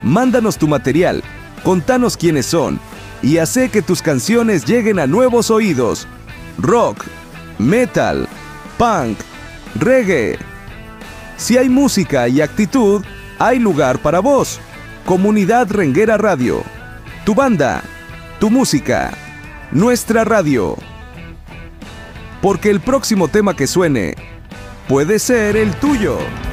Mándanos tu material, contanos quiénes son y hace que tus canciones lleguen a nuevos oídos. Rock, metal, punk, reggae. Si hay música y actitud, hay lugar para vos. Comunidad Renguera Radio. Tu banda, tu música, nuestra radio. Porque el próximo tema que suene puede ser el tuyo.